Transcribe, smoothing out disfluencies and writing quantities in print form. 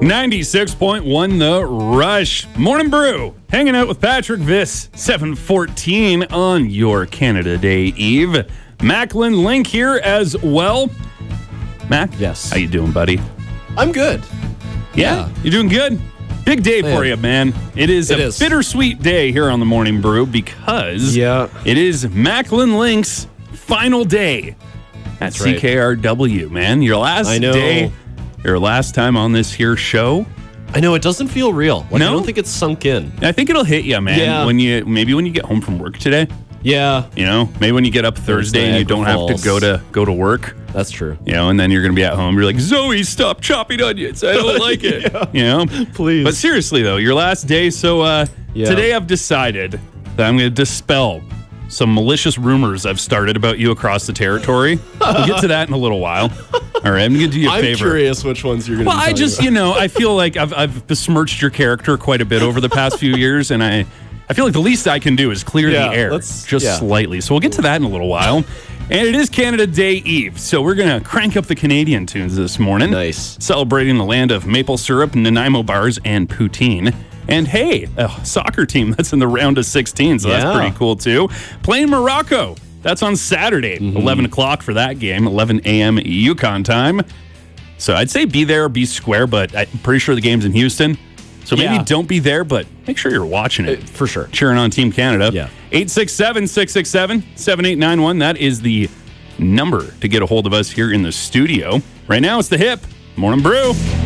96.1 The Rush. Morning Brew. Hanging out with Patrick Viss. 7:14 on your Canada Day Eve. Macklin Link here as well. Mac? Yes. How you doing, buddy? I'm good. Yeah. You're doing good? Big day for you, man. It is a bittersweet day here on the Morning Brew because it is Macklin Link's final day at CKRW, man. Your last day, your last time on this here show. I know, it doesn't feel real. I don't think it's sunk in. I think it'll hit you, man. When you get home from work today. Yeah. You know, maybe when you get up Thursday and you don't have to go to work. That's true. You know, and then you're going to be at home. You're like, Zoe, stop chopping onions. I don't like it. You know? Please. But seriously, though, your last day. So today I've decided that I'm going to dispel some malicious rumors I've started about you across the territory. We'll get to that in a little while. All right, I'm going to do you a favor. I'm curious which ones you're going to I just, I feel like I've besmirched your character quite a bit over the past few years, and I feel like the least I can do is clear the air slightly. So we'll get to that in a little while. And it is Canada Day Eve, so we're going to crank up the Canadian tunes this morning. Nice. Celebrating the land of maple syrup, Nanaimo bars, and poutine. And hey, a soccer team that's in the round of 16, so that's pretty cool too. Playing Morocco. That's on Saturday, 11 o'clock for that game, 11 a.m. Yukon time. So I'd say be there or be square, but I'm pretty sure the game's in Houston. So maybe don't be there, but make sure you're watching it. For sure. Cheering on Team Canada. Yeah. 867-667-7891. That is the number to get a hold of us here in the studio. Right now, it's The Hip. Morning Brew.